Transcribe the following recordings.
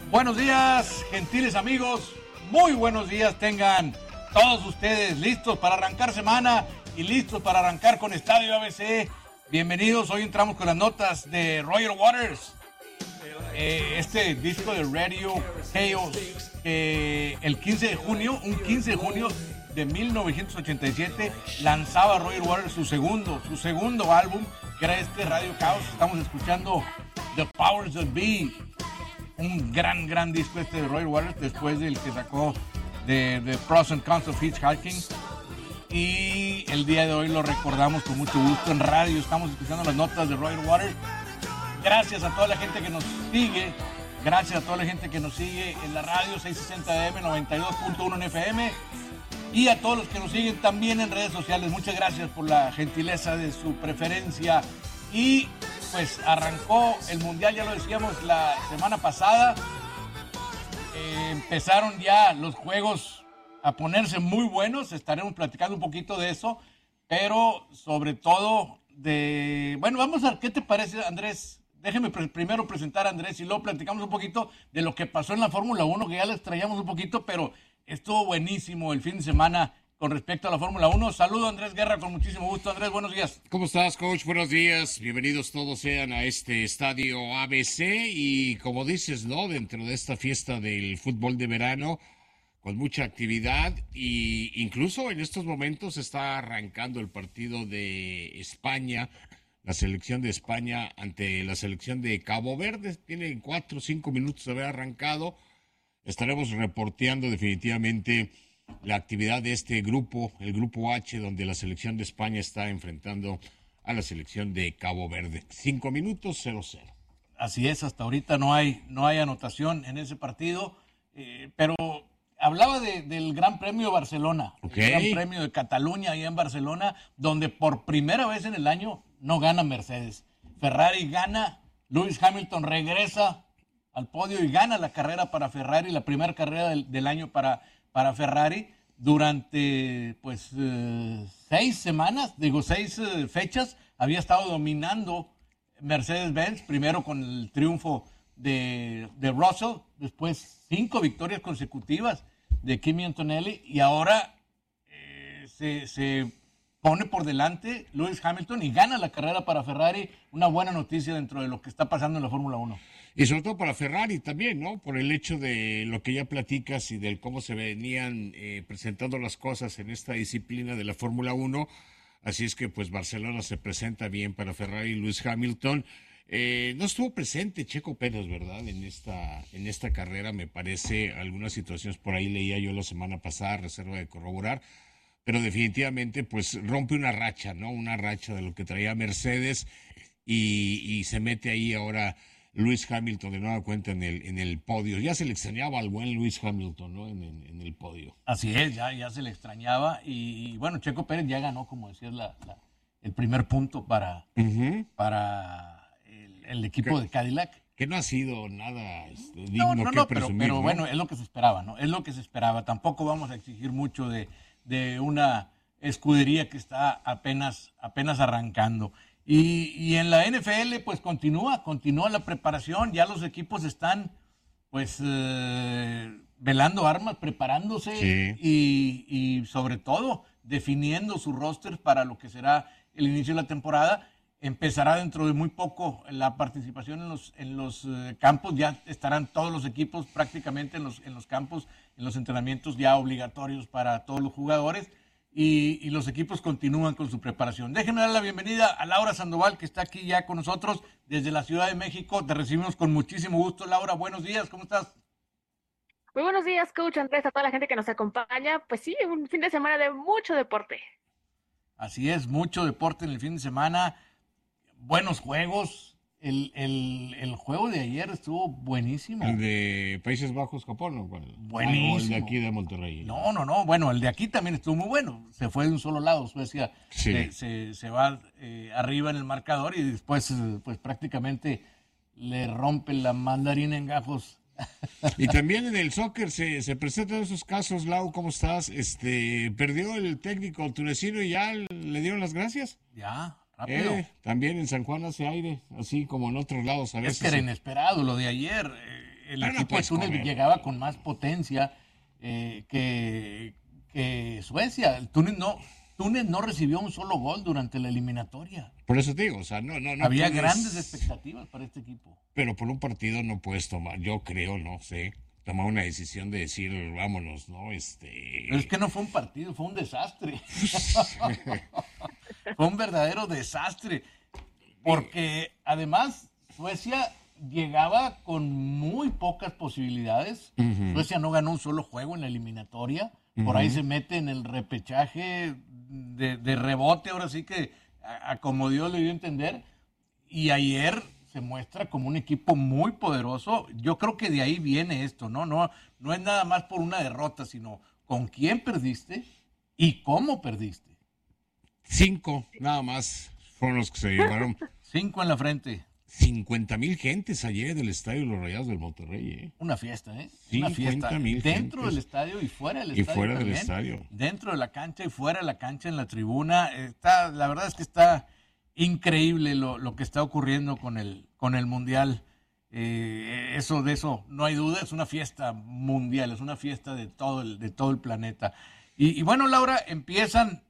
Buenos días, gentiles amigos. Muy buenos días tengan todos ustedes, listos para arrancar semana y listos para arrancar con Estadio ABC. Bienvenidos, hoy entramos con las notas de Roger Waters. Este disco de Radio Chaos, el 15 de junio de 1987, lanzaba Roger Waters su segundo álbum, que era este Radio Chaos. Estamos escuchando The Powers That Be, un gran disco este de Roger Waters, después del que sacó de The Pros and Cons of Hitchhiking. Y el día de hoy lo recordamos con mucho gusto en radio. Estamos escuchando las notas de Roger Waters. Gracias a toda la gente que nos sigue. Gracias a toda la gente que nos sigue en la radio 660 AM, 92.1 en FM. Y a todos los que nos siguen también en redes sociales. Muchas gracias por la gentileza de su preferencia. Y pues arrancó el Mundial, ya lo decíamos la semana pasada. Empezaron ya los juegos a ponerse muy buenos. Estaremos platicando un poquito de eso. Pero sobre todo bueno, vamos a ver, ¿qué te parece, Andrés? Déjeme primero presentar a Andrés y luego platicamos un poquito de lo que pasó en la Fórmula 1, que ya les traíamos un poquito, pero estuvo buenísimo el fin de semana con respecto a la Fórmula 1. Saludo a Andrés Guerra con muchísimo gusto. Andrés, buenos días. ¿Cómo estás, coach? Buenos días. Bienvenidos todos sean a este Estadio ABC y como dices, ¿no? Dentro de esta fiesta del fútbol de verano, con mucha actividad y incluso en estos momentos está arrancando el partido de España, la selección de España ante la selección de Cabo Verde. Tienen 4 o 5 minutos de haber arrancado. Estaremos reporteando definitivamente la actividad de este grupo, el grupo H, donde la selección de España está enfrentando a la selección de Cabo Verde. 5 minutos, 0-0. Así es, hasta ahorita no hay anotación en ese partido, pero hablaba del Gran Premio de Barcelona, Okay. El Gran Premio de Cataluña allá en Barcelona, donde por primera vez en el año no gana Mercedes. Ferrari gana, Lewis Hamilton regresa al podio y gana la carrera para Ferrari, la primera carrera del año para Ferrari. Durante 6 fechas había estado dominando Mercedes-Benz, primero con el triunfo de Russell, después 5 victorias consecutivas de Kimi Antonelli y ahora se pone por delante Lewis Hamilton y gana la carrera para Ferrari. Una buena noticia dentro de lo que está pasando en la Fórmula 1. Y sobre todo para Ferrari también, ¿no? Por el hecho de lo que ya platicas y del cómo se venían presentando las cosas en esta disciplina de la Fórmula 1. Así es que pues Barcelona se presenta bien para Ferrari y Lewis Hamilton. No estuvo presente Checo Pérez, ¿verdad? En esta carrera, me parece. Algunas situaciones por ahí leía yo la semana pasada, reserva de corroborar. Pero definitivamente pues rompe una racha, ¿no? Una racha de lo que traía Mercedes y se mete ahí ahora Lewis Hamilton de nueva cuenta en el podio. Ya se le extrañaba al buen Lewis Hamilton, ¿no? En el podio. Así es, ya se le extrañaba y bueno, Checo Pérez ya ganó, como decías, el primer punto para el equipo de Cadillac. Que no ha sido nada digno que presumir. Pero bueno, es lo que se esperaba, ¿no? Es lo que se esperaba. Tampoco vamos a exigir mucho de una escudería que está apenas arrancando. Y en la NFL, pues continúa la preparación. Ya los equipos están, pues, velando armas, preparándose y sobre todo definiendo sus rosters para lo que será el inicio de la temporada. Empezará dentro de muy poco la participación en los campos. Ya estarán todos los equipos prácticamente en los campos, en los entrenamientos ya obligatorios para todos los jugadores. Y los equipos continúan con su preparación. Déjenme dar la bienvenida a Laura Sandoval, que está aquí ya con nosotros desde la Ciudad de México. Te recibimos con muchísimo gusto, Laura. Buenos días, ¿cómo estás? Muy buenos días, coach Andrés, a toda la gente que nos acompaña. Pues sí, un fin de semana de mucho deporte. Así es, mucho deporte en el fin de semana. Buenos juegos. El juego de ayer estuvo buenísimo. El de Países Bajos, Japón, ¿no? Buenísimo. O el de aquí de Monterrey. No. Bueno, el de aquí también estuvo muy bueno. Se fue de un solo lado. Suecia se va arriba en el marcador y después, pues prácticamente le rompe la mandarina en gajos. Y también en el soccer se presentan esos casos. Lau, ¿cómo estás? Perdió el técnico tunecino y ya le dieron las gracias. Ya. Rápido. También en San Juan hace aire, así como en otros lados a veces. Es que era inesperado lo de ayer. el Pero no equipo de puedes Túnez comer. llegaba con más potencia que Suecia. Túnez no recibió un solo gol durante la eliminatoria. Por eso te digo, o sea, no Había puedes- grandes expectativas para este equipo. Pero por un partido no puedes tomar, yo creo, no sé, tomar una decisión de decir, vámonos, ¿no? Pero es que no fue un partido, fue un desastre. Fue un verdadero desastre. Porque además Suecia llegaba con muy pocas posibilidades. Suecia no ganó un solo juego en la eliminatoria. Por ahí se mete en el repechaje de rebote, ahora sí que a como Dios le dio a entender. Y ayer se muestra como un equipo muy poderoso. Yo creo que de ahí viene esto, ¿no? No es nada más por una derrota, sino con quién perdiste y cómo perdiste. 5, nada más, fueron los que se llevaron 5 en la frente. 50,000 gentes ayer del estadio de los Rayados del Monterrey, ¿eh? Una fiesta, ¿eh? Una 50,000 fiesta. Dentro gentes. del estadio y fuera del Y estadio. fuera del también. estadio. Dentro de la cancha y fuera de la cancha en la tribuna. La verdad es que está increíble lo que está ocurriendo con el Mundial. De eso no hay duda, es una fiesta mundial, es una fiesta de todo el planeta. Y bueno, Laura, empiezan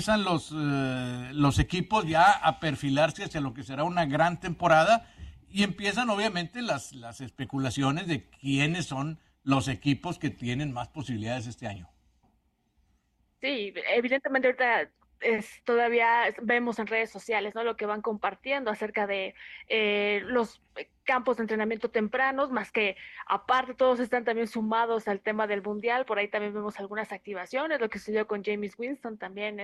los equipos ya a perfilarse hacia lo que será una gran temporada y empiezan obviamente las especulaciones de quiénes son los equipos que tienen más posibilidades este año. Sí, evidentemente ahorita todavía vemos en redes sociales, ¿no? Lo que van compartiendo acerca de los campos de entrenamiento tempranos, más que aparte todos están también sumados al tema del mundial. Por ahí también vemos algunas activaciones, lo que sucedió con James Winston también,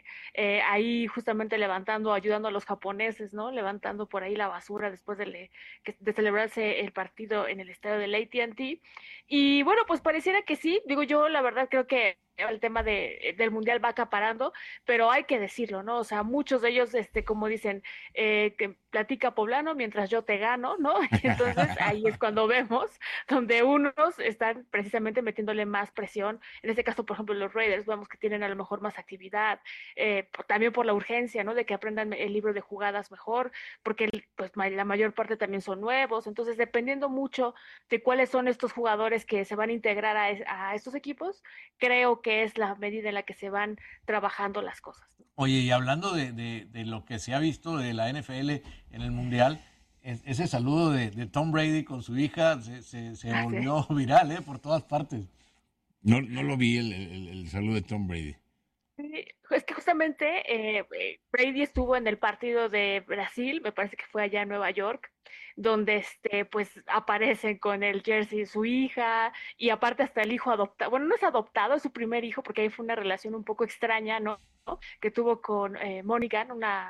ahí justamente ayudando a los japoneses, ¿no? Levantando por ahí la basura después de celebrarse el partido en el estadio del AT&T. Y bueno, pues pareciera que sí, digo yo, la verdad creo que el tema del mundial va acaparando, pero hay que decirlo, ¿no? O sea, muchos de ellos, como dicen, que platica poblano mientras yo te gano, ¿no? Y entonces ahí es cuando vemos donde unos están precisamente metiéndole más presión. En este caso, por ejemplo, los Raiders, vemos que tienen a lo mejor más actividad, también por la urgencia, ¿no? De que aprendan el libro de jugadas mejor, porque pues la mayor parte también son nuevos. Entonces, dependiendo mucho de cuáles son estos jugadores que se van a integrar a estos equipos, creo que es la medida en la que se van trabajando las cosas, ¿no? Oye, y hablando de lo que se ha visto de la NFL en el Mundial, ese saludo de Tom Brady con su hija se volvió viral, por todas partes. No lo vi el saludo de Tom Brady. Sí, es que justamente Brady estuvo en el partido de Brasil, me parece que fue allá en Nueva York, donde pues aparecen con el jersey de su hija y aparte hasta el hijo adoptado, bueno, no es adoptado, es su primer hijo porque ahí fue una relación un poco extraña, ¿no? Que tuvo con Monaghan,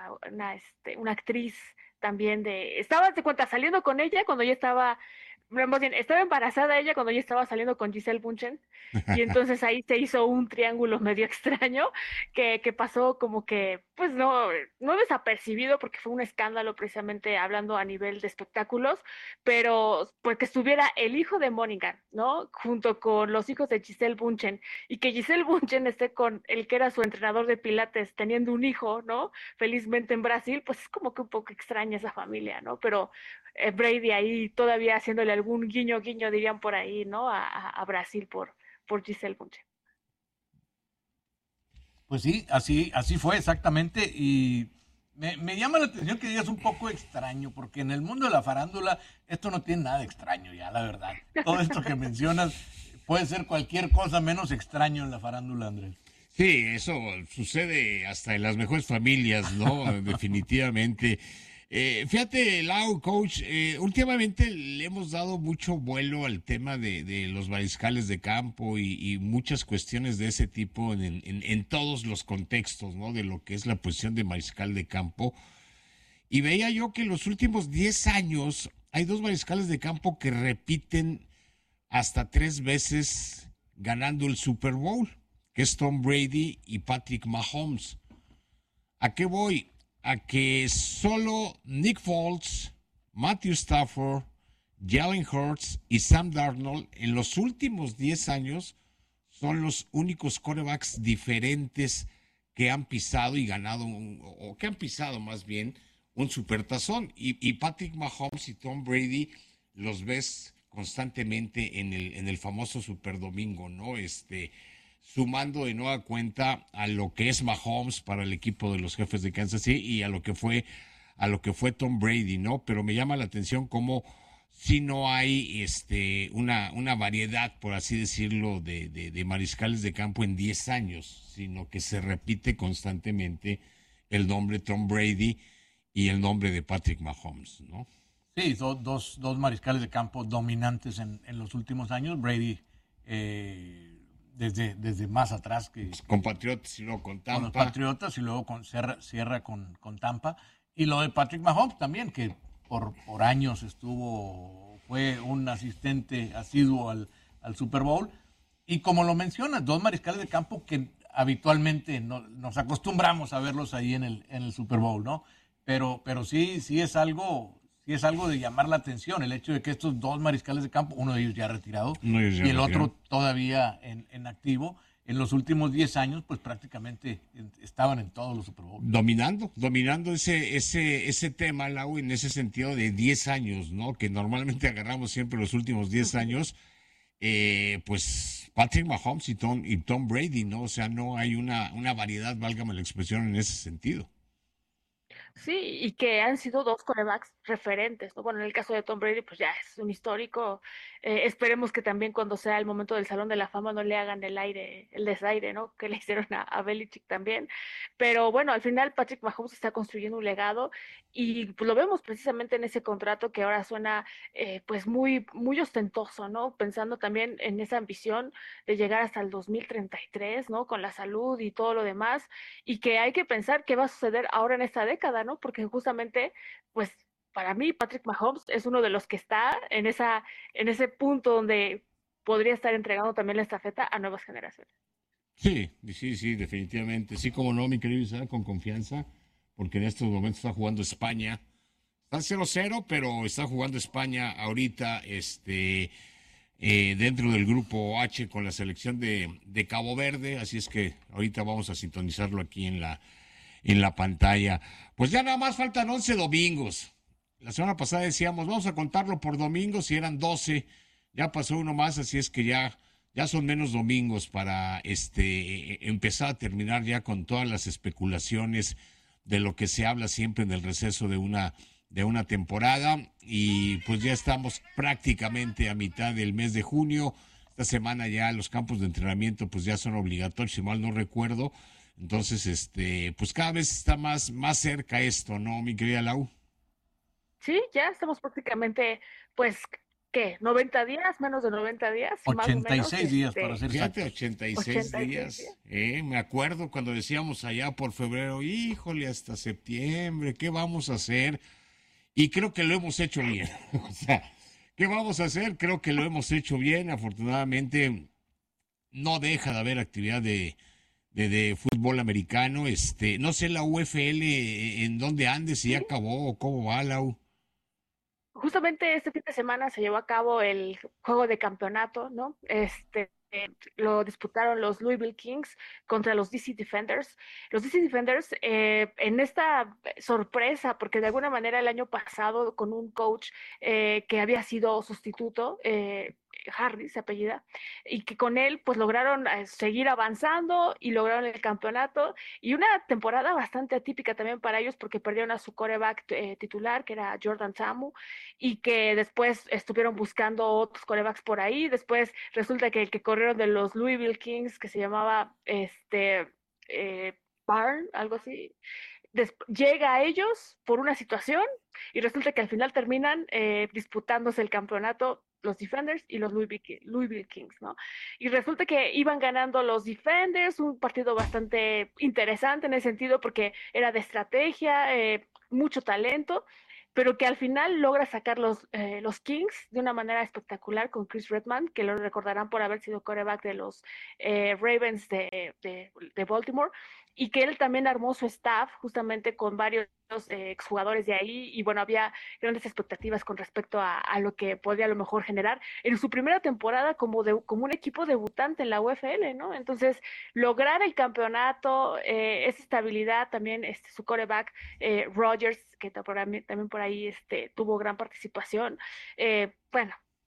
una actriz también estaba de cuenta saliendo con ella cuando ella estaba, más bien, estaba embarazada ella cuando ella estaba saliendo con Giselle Bunchen y entonces ahí se hizo un triángulo medio extraño que pasó como que, pues no desapercibido porque fue un escándalo precisamente hablando a nivel de espectáculos, pero pues que estuviera el hijo de Monaghan, ¿no? Junto con los hijos de Giselle Bunchen y que Giselle Bunchen esté con el que era su entrenador de pilates teniendo un hijo, ¿no? Felizmente en Brasil, pues es como que un poco extraña esa familia, ¿no? Pero Brady ahí todavía haciéndole algún guiño, dirían por ahí, ¿no? A Brasil por Giselle Bunchen. Pues sí, así fue exactamente. Y me llama la atención que digas un poco extraño, porque en el mundo de la farándula esto no tiene nada de extraño ya, la verdad. Todo esto que mencionas puede ser cualquier cosa menos extraño en la farándula, Andrés. Sí, eso sucede hasta en las mejores familias, ¿no? Definitivamente. Fíjate, Lau, coach, últimamente le hemos dado mucho vuelo al tema de los mariscales de campo y muchas cuestiones de ese tipo en todos los contextos, ¿no? De lo que es la posición de mariscal de campo. Y veía yo que en los últimos 10 años hay dos mariscales de campo que repiten hasta 3 veces ganando el Super Bowl, que es Tom Brady y Patrick Mahomes. ¿A qué voy? A que solo Nick Foles, Matthew Stafford, Jalen Hurts y Sam Darnold en los últimos 10 años son los únicos quarterbacks diferentes que han pisado y ganado, o que han pisado más bien, un supertazón. Y Patrick Mahomes y Tom Brady los ves constantemente en el famoso Super Domingo, ¿no? Sumando de nueva cuenta a lo que es Mahomes para el equipo de los Jefes de Kansas City y a lo que fue Tom Brady, ¿no? Pero me llama la atención cómo si no hay una variedad, por así decirlo, de mariscales de campo en 10 años, sino que se repite constantemente el nombre Tom Brady y el nombre de Patrick Mahomes, ¿no? Sí, dos mariscales de campo dominantes en los últimos años. Brady desde más atrás que Con Patriotas y luego con con los Tampa. Patriotas y luego cierra con Tampa. Y lo de Patrick Mahomes también, que por años fue un asistente asiduo al Super Bowl. Y como lo mencionas, dos mariscales de campo que habitualmente nos acostumbramos a verlos ahí en el Super Bowl, ¿no? Pero sí es algo de llamar la atención, el hecho de que estos dos mariscales de campo, uno de ellos ya retirado No, ellos ya y el retiraron. otro todavía en activo, en los últimos 10 años, pues prácticamente estaban en todos los Super Bowl. Dominando ese tema, Lau, en ese sentido de 10 años, ¿no? Que normalmente agarramos siempre los últimos 10 años, pues Patrick Mahomes y Tom Brady, ¿no? O sea, no hay una variedad, válgame la expresión, en ese sentido. Sí, y que han sido dos quarterbacks referentes, ¿no? Bueno, en el caso de Tom Brady, pues ya es un histórico. Esperemos que también cuando sea el momento del Salón de la Fama no le hagan el desaire, ¿no? Que le hicieron a Belichick también. Pero bueno, al final Patrick Mahomes está construyendo un legado y pues, lo vemos precisamente en ese contrato que ahora suena pues muy, muy ostentoso, ¿no? Pensando también en esa ambición de llegar hasta el 2033, ¿no? Con la salud y todo lo demás y que hay que pensar qué va a suceder ahora en esta década, ¿no? Porque justamente, pues para mí Patrick Mahomes es uno de los que está en ese punto donde podría estar entregando también la estafeta a nuevas generaciones. Sí, sí, definitivamente. Sí, como no, mi querido Isaac, con confianza, porque en estos momentos está jugando España. Está 0-0, pero está jugando España ahorita, dentro del grupo H con la selección de Cabo Verde, así es que ahorita vamos a sintonizarlo aquí en la pantalla. Pues ya nada más faltan 11 domingos. La semana pasada decíamos, vamos a contarlo por domingos y eran 12. Ya pasó uno más, así es que ya son menos domingos para empezar a terminar ya con todas las especulaciones de lo que se habla siempre en el receso de una temporada y pues ya estamos prácticamente a mitad del mes de junio. Esta semana ya los campos de entrenamiento pues ya son obligatorios, si mal no recuerdo. Entonces, pues cada vez está más cerca esto, ¿no, mi querida Lau? Sí, ya estamos prácticamente, pues, ¿qué? ¿90 días? Menos de 90 días, más o menos, 86 días para ser Fíjate, exactos. 86 86 días. días. Me acuerdo cuando decíamos allá por febrero, híjole, hasta septiembre, ¿qué vamos a hacer? Y creo que lo hemos hecho bien. O sea, ¿qué vamos a hacer? Creo que lo hemos hecho bien. Afortunadamente, no deja de haber actividad de fútbol americano. No sé la UFL en dónde ande, si ya Sí, acabó o cómo va, Lau. justamente este fin de semana se llevó a cabo el juego de campeonato, ¿no? Lo disputaron los Louisville Kings contra los DC Defenders. Los DC Defenders, en esta sorpresa, porque de alguna manera el año pasado con un coach que había sido sustituto, Harry se apellida, y que con él pues lograron seguir avanzando y lograron el campeonato y una temporada bastante atípica también para ellos porque perdieron a su quarterback titular que era Jordan Tamu y que después estuvieron buscando otros quarterbacks por ahí. Después resulta que el que corrieron de los Louisville Kings, que se llamaba Barn, algo así, llega a ellos por una situación y resulta que al final terminan disputándose el campeonato los Defenders y los Louisville Kings, ¿no? Y resulta que iban ganando los Defenders, un partido bastante interesante en ese sentido porque era de estrategia, mucho talento, pero que al final logra sacar los Kings de una manera espectacular con Chris Redman, que lo recordarán por haber sido quarterback de los Ravens de Baltimore, y que él también armó su staff justamente con varios exjugadores de ahí y bueno, había grandes expectativas con respecto a lo que podía a lo mejor generar en su primera temporada como un equipo debutante en la UFL, ¿no? Entonces, lograr el campeonato, esa estabilidad también, su coreback, Rogers, que también por ahí tuvo gran participación, bueno,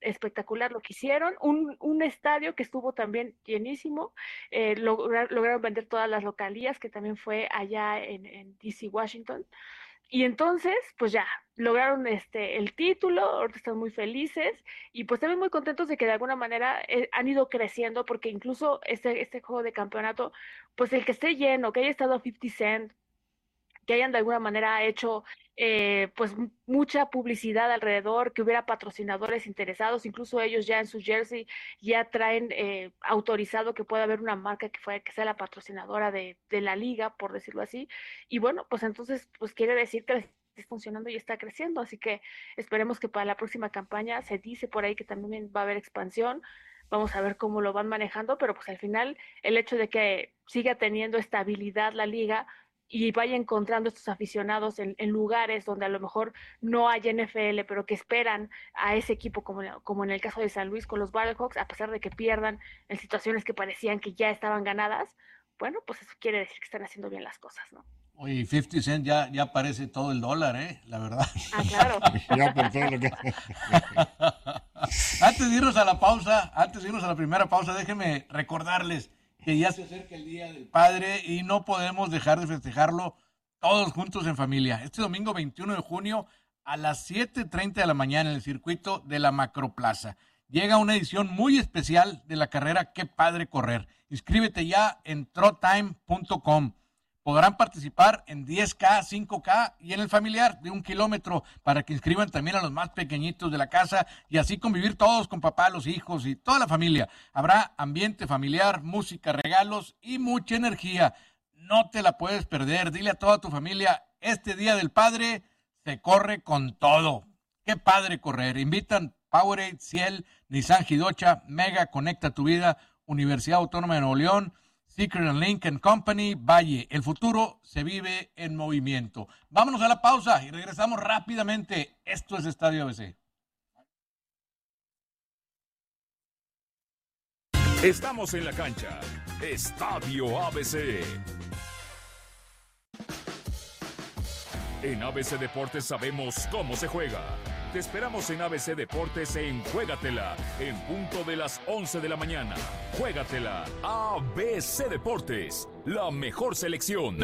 espectacular lo que hicieron, un estadio que estuvo también llenísimo, lograron vender todas las localías, que también fue allá en DC, Washington. Y entonces, pues ya, lograron el título, ahorita están muy felices y pues también muy contentos de que de alguna manera han ido creciendo, porque incluso este juego de campeonato, pues el que esté lleno, que haya estado 50 Cent, que hayan de alguna manera hecho pues mucha publicidad alrededor, que hubiera patrocinadores interesados, incluso ellos ya en su jersey ya traen autorizado que pueda haber una marca que sea la patrocinadora de la liga, por decirlo así, y bueno, pues entonces pues quiere decir que está funcionando y está creciendo, así que esperemos que para la próxima campaña, se dice por ahí que también va a haber expansión. Vamos a ver cómo lo van manejando, pero pues al final el hecho de que siga teniendo estabilidad la liga y vaya encontrando estos aficionados en lugares donde a lo mejor no hay NFL, pero que esperan a ese equipo, como en el caso de San Luis con los Battlehawks, a pesar de que pierdan en situaciones que parecían que ya estaban ganadas, bueno, pues eso quiere decir que están haciendo bien las cosas, ¿no? Oye, 50 Cent ya parece todo el dólar, la verdad. Ah, claro. Ya por todo lo que... Antes de irnos a la pausa, antes de irnos a la primera pausa, déjenme recordarles que ya se acerca el Día del Padre y no podemos dejar de festejarlo todos juntos en familia. Este domingo 21 de junio a las 7:30 de la mañana en el circuito de la Macroplaza. Llega una edición muy especial de la carrera Qué Padre Correr. Inscríbete ya en trotime.com. Podrán participar en 10K, 5K y en el familiar de 1 kilómetro para que inscriban también a los más pequeñitos de la casa y así convivir todos con papá, los hijos y toda la familia. Habrá ambiente familiar, música, regalos y mucha energía. No te la puedes perder. Dile a toda tu familia, este Día del Padre se corre con todo. Qué padre correr. Invitan Powerade, Ciel, Nissan Hidocha, Mega, Conecta tu Vida, Universidad Autónoma de Nuevo León, Secret and Link and Company, Valle. El futuro se vive en movimiento. Vámonos a la pausa y regresamos rápidamente. Esto es Estadio ABC. Estamos en la cancha. Estadio ABC. En ABC Deportes sabemos cómo se juega. Te esperamos en ABC Deportes en Juégatela, en punto de las 11 de la mañana. Juégatela, ABC Deportes, la mejor selección.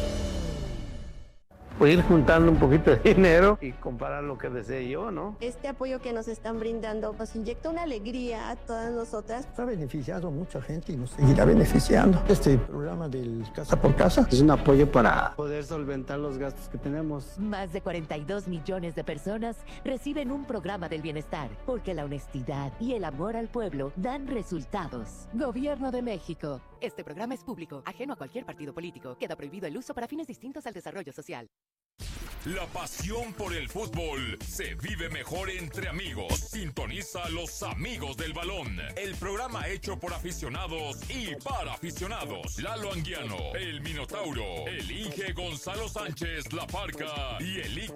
Pues ir juntando un poquito de dinero y comprar lo que desee yo, ¿no? Este apoyo que nos están brindando nos inyecta una alegría a todas nosotras. Ha beneficiado a mucha gente y nos seguirá beneficiando. Este programa del Casa por Casa Es un apoyo para poder solventar los gastos que tenemos. Más de 42 millones de personas reciben un programa del bienestar, porque la honestidad y el amor al pueblo dan resultados. Gobierno de México. Este programa es público, ajeno a cualquier partido político. Queda prohibido el uso para fines distintos al desarrollo social. La pasión por el fútbol se vive mejor entre amigos. Sintoniza a los Amigos del Balón, el programa hecho por aficionados y para aficionados. Lalo Anguiano, el Minotauro, el Inge Gonzalo Sánchez, La Parca y el